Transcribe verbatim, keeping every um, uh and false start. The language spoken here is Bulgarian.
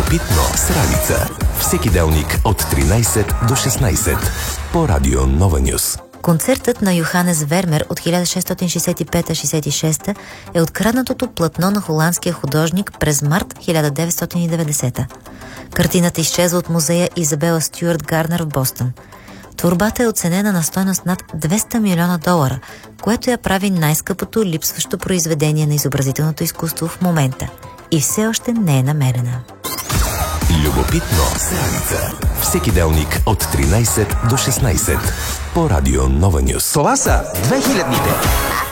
Любопитно с Ралица. Всеки делник от тринайсет до шестнайсет по Радио Нова Нюс. Концертът на Йоханес Вермер от хиляда шестстотин шейсет и пета - шейсет и шеста е откраднатото платно на холандския художник през март хиляда деветстотин и деветдесета. Картината изчезва от музея Изабела Стюарт Гарнер в Бостън. Творбата е оценена на стойност над двеста милиона долара, което я прави най-скъпото липсващо произведение на изобразителното изкуство в момента. И все още не е намерена. Любопитно с Ралица. Всеки делник от тринайсет до шестнайсет по Радио Нова Нюс. Това са две хилядните.